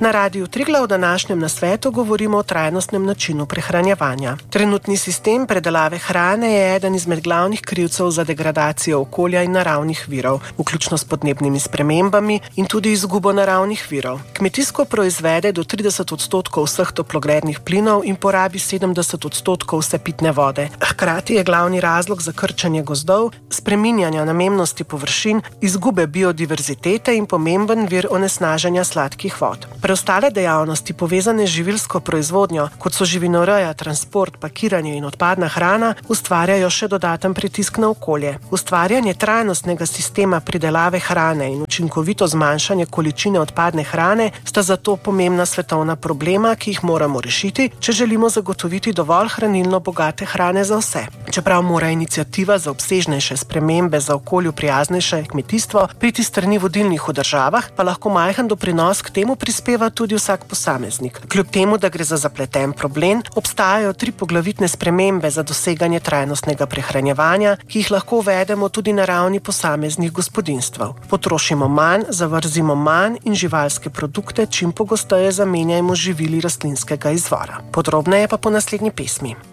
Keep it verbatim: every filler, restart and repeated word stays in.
Na Radiu Triglav v današnjem nasvetu govorimo o trajnostnem načinu prehranjevanja. Trenutni sistem predelave hrane je eden izmed glavnih krivcev za degradacijo okolja in naravnih virov, vključno s podnebnimi spremembami in tudi izgubo naravnih virov. Kmetijsko proizvede do trideset odstotkov vseh toplogrednih plinov in porabi sedemdeset odstotkov vse pitne vode. Hkrati je glavni razlog za krčenje gozdov, spreminjanja namembnosti površin, izgube biodiverzitete in pomemben vir onesnaženja sladkih vod. Preostale dejavnosti povezane z živilsko proizvodnjo, kot so živinoreja, transport, pakiranje in odpadna hrana, ustvarjajo še dodaten pritisk na okolje. Ustvarjanje trajnostnega sistema pridelave hrane in učinkovito zmanjšanje količine odpadne hrane sta zato pomembna svetovna problema, ki jih moramo rešiti, če želimo zagotoviti dovolj hranilno bogate hrane za vse. Čeprav mora iniciativa za obsežnejše spremembe za okolju prijaznejše kmetijstvo priti s strani vodilnih v državah, pa lahko majhen doprinos k temu prispeva tudi vsak posameznik. Kljub temu, da gre za zapleten problem, obstajajo tri poglavitne spremembe za doseganje trajnostnega prehranjevanja, ki jih lahko uvedemo tudi na ravni posameznih gospodinjstev. Potrošimo manj, zavrzimo manj in živalske produkte čim pogosteje zamenjajmo z živili rastlinskega izvora. Podrobneje pa po naslednji pesmi.